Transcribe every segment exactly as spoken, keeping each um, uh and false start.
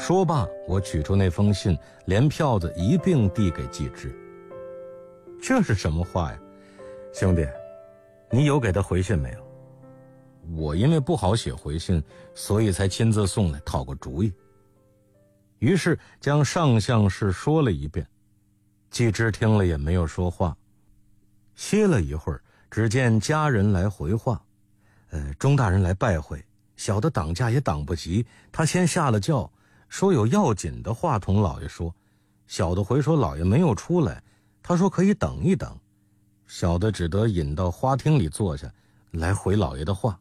说罢，我取出那封信，连票子一并递给季之。这是什么话呀？兄弟，你有给他回信没有？我因为不好写回信，所以才亲自送来讨个主意。于是将上相事说了一遍，季之听了也没有说话。歇了一会儿，只见家人来回话，呃，钟大人来拜会，小的挡驾也挡不及，他先下了轿，说有要紧的话同老爷说。小的回说老爷没有出来，他说可以等一等，小的只得引到花厅里坐下来回老爷的话。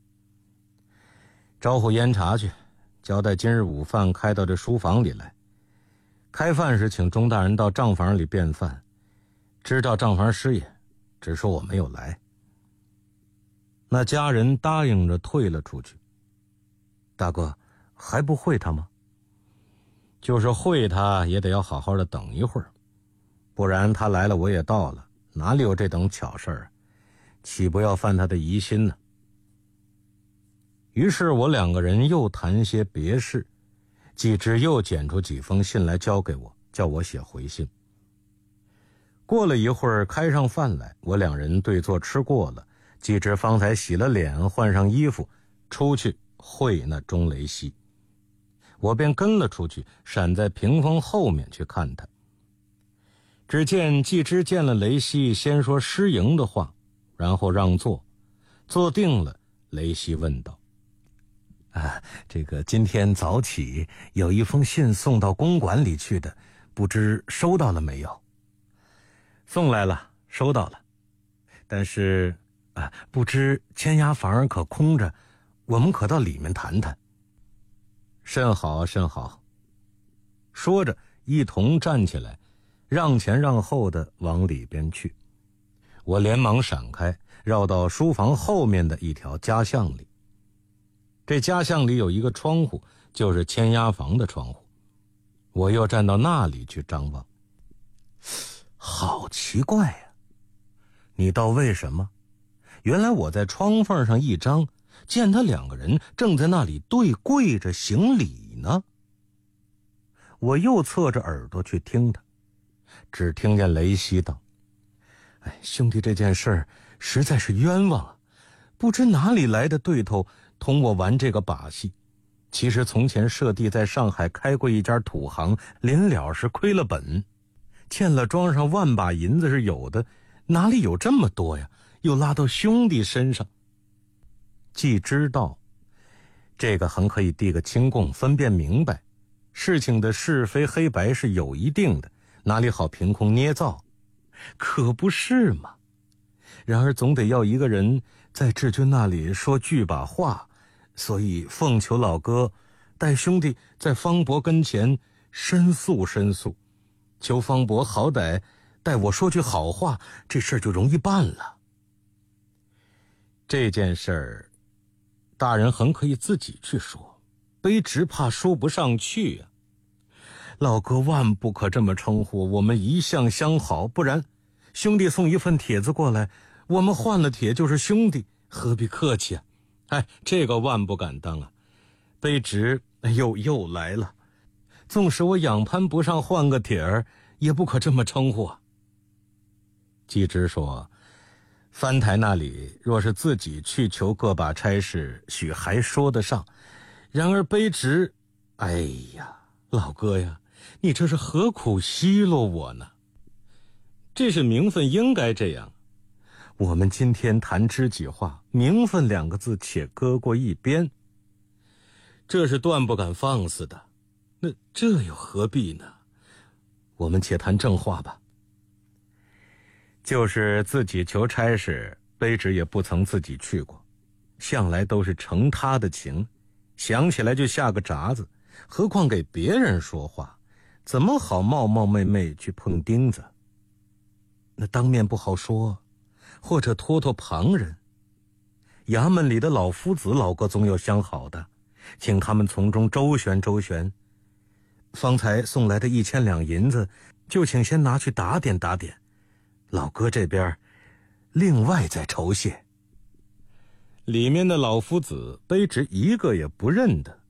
招呼烟茶去，交代今日午饭开到这书房里来。开饭时请钟大人到账房里便饭，知道账房师爷，只说我没有来。那家人答应着退了出去。大哥，还不会他吗？就是会他也得要好好的等一会儿，不然他来了我也到了，哪里有这等巧事儿啊？岂不要犯他的疑心呢？于是我两个人又谈些别事，季之又捡出几封信来交给我，叫我写回信。过了一会儿，开上饭来，我两人对坐吃过了，季之方才洗了脸，换上衣服，出去会那钟雷西。我便跟了出去，闪在屏风后面去看他。只见季之见了雷西，先说失迎的话，然后让座，坐定了，雷西问道：啊，这个今天早起有一封信送到公馆里去的，不知收到了没有？送来了，收到了。但是啊，不知签押房可空着，我们可到里面谈谈。甚好甚好。说着一同站起来，让前让后的往里边去。我连忙闪开，绕到书房后面的一条夹巷里。这夹巷里有一个窗户，就是签押房的窗户。我又站到那里去张望。好奇怪呀、啊！你道为什么？原来我在窗缝上一张，见他两个人正在那里对跪着行礼呢。我又侧着耳朵去听他，只听见雷西道：哎，兄弟，这件事儿实在是冤枉啊！不知哪里来的对头同我玩这个把戏。其实从前舍弟在上海开过一家土行，临了是亏了本，欠了庄上万把银子是有的，哪里有这么多呀？又拉到兄弟身上。既知道这个很可以递个清供，分辨明白事情的是非黑白是有一定的，哪里好凭空捏造？可不是嘛。然而总得要一个人在志军那里说句把话，所以奉求老哥带兄弟在方伯跟前申诉申诉，求方伯好歹带我说句好话，这事儿就容易办了。这件事儿大人很可以自己去说，卑职怕说不上去啊。老哥万不可这么称呼，我们一向相好，不然兄弟送一份帖子过来，我们换了帖就是兄弟，何必客气啊？哎，这个万不敢当啊。卑职又又来了，纵使我仰攀不上换个帖儿，也不可这么称呼啊。季之说，翻台那里若是自己去求各把差事，许还说得上，然而卑职，哎呀，老哥呀，你这是何苦奚落我呢？这是名分，应该这样。我们今天谈知己话，名分两个字且搁过一边，这是断不敢放肆的。那这又何必呢？我们且谈正话吧。就是自己求差事，卑职也不曾自己去过，向来都是承他的情，想起来就下个闸子，何况给别人说话，怎么好冒冒昧昧去碰钉子？那当面不好说，或者托托旁人。衙门里的老夫子老哥总有相好的，请他们从中周旋周旋。方才送来的一千两银子，就请先拿去打点打点，老哥这边另外再酬谢。里面的老夫子卑职一个也不认得，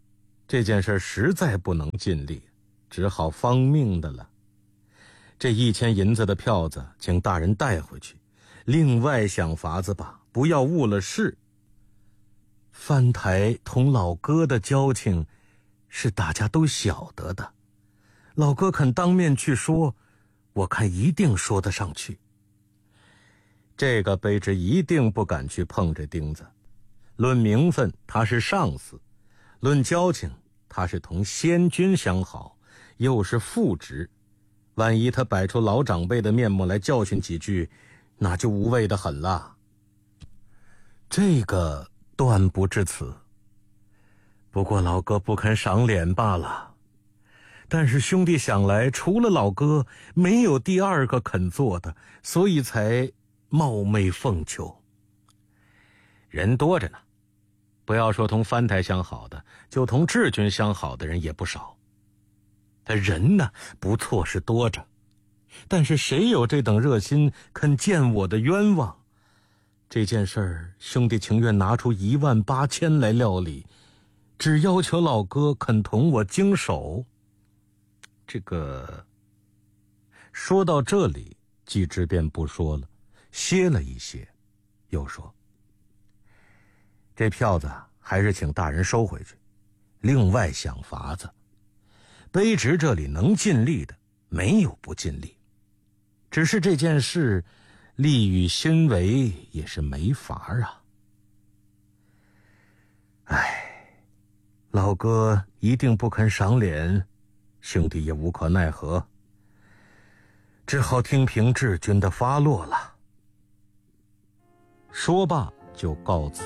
这件事实在不能尽力，只好放命的了。这一千银子的票子，请大人带回去，另外想法子吧，不要误了事。翻台同老哥的交情，是大家都晓得的。老哥肯当面去说，我看一定说得上去。这个卑职一定不敢去碰这钉子。论名分，他是上司；论交情，他是同先君相好，又是副职。万一他摆出老长辈的面目来教训几句，那就无谓的很了。这个断不至此，不过老哥不肯赏脸罢了。但是兄弟想来，除了老哥，没有第二个肯做的，所以才冒昧奉求。人多着呢，不要说同藩台相好的，就同治军相好的人也不少。他人呢，不错是多着，但是谁有这等热心肯见我的冤枉？这件事儿，兄弟情愿拿出一万八千来料理，只要求老哥肯同我经手。这个说到这里，季之便不说了，歇了一歇，又说：这票子还是请大人收回去，另外想法子。卑职这里能尽力的，没有不尽力，只是这件事力与心为也是没法啊。唉，老哥一定不肯赏脸，兄弟也无可奈何，只好听凭治军的发落了。说罢就告辞。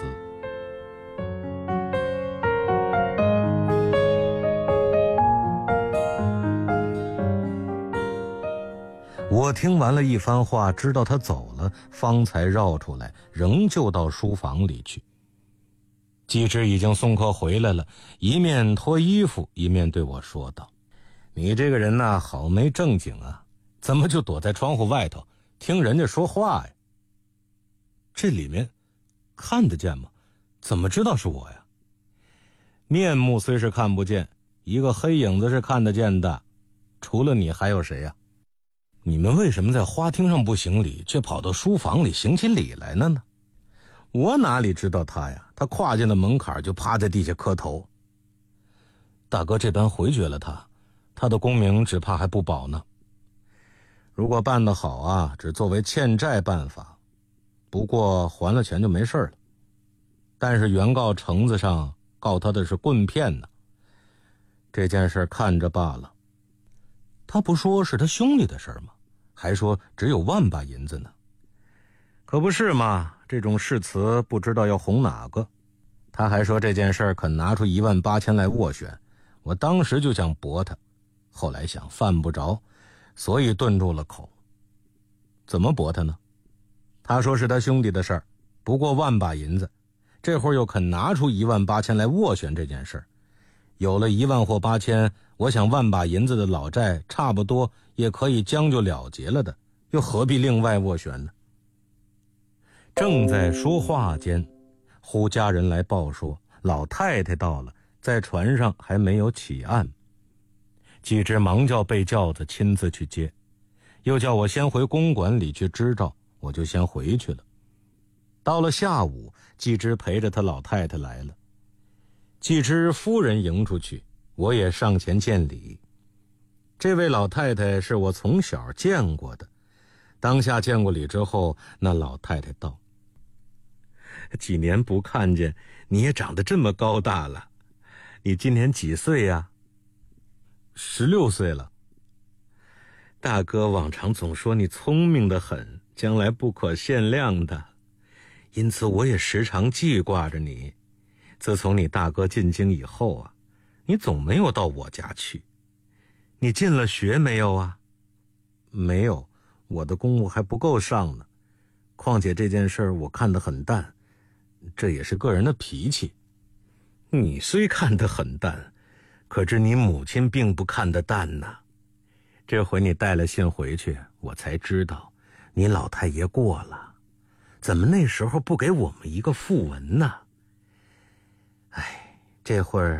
我听完了一番话，知道他走了，方才绕出来，仍旧到书房里去。季之已经送客回来了，一面脱衣服，一面对我说道：你这个人呐，好没正经啊，怎么就躲在窗户外头听人家说话呀？这里面看得见吗？怎么知道是我呀？面目虽是看不见，一个黑影子是看得见的，除了你还有谁呀？你们为什么在花厅上不行礼，却跑到书房里行起礼来了呢？我哪里知道他呀？他跨进了门槛就趴在地下磕头。大哥这般回绝了他，他的功名只怕还不保呢。如果办得好啊，只作为欠债办法，不过还了钱就没事了。但是原告橙子上告他的是棍骗呢，这件事看着罢了。他不说是他兄弟的事吗？还说只有万把银子呢。可不是嘛，这种誓词不知道要哄哪个。他还说这件事肯拿出一万八千来斡旋，我当时就想驳他，后来想犯不着，所以顿住了口。怎么驳他呢？他说是他兄弟的事儿，不过万把银子，这会儿又肯拿出一万八千来斡旋这件事儿。有了一万或八千，我想万把银子的老债差不多也可以将就了结了的，又何必另外斡旋呢？正在说话间，忽家人来报说老太太到了，在船上还没有起岸。季之忙叫备轿子亲自去接，又叫我先回公馆里去支招，我就先回去了。到了下午，季之陪着他老太太来了。季之夫人迎出去，我也上前见礼。这位老太太是我从小见过的，当下见过礼之后，那老太太道：几年不看见，你也长得这么高大了。你今年几岁呀？十六岁了。大哥往常总说你聪明得很，将来不可限量的，因此我也时常记挂着你。自从你大哥进京以后啊，你总没有到我家去。你进了学没有啊？没有，我的功夫还不够上呢。况且这件事我看得很淡，这也是个人的脾气。你虽看得很淡，可知你母亲并不看得淡呐。这回你带了信回去，我才知道你老太爷过了，怎么那时候不给我们一个讣文呢？哎，这会儿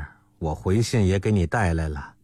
我回信也给你带来了。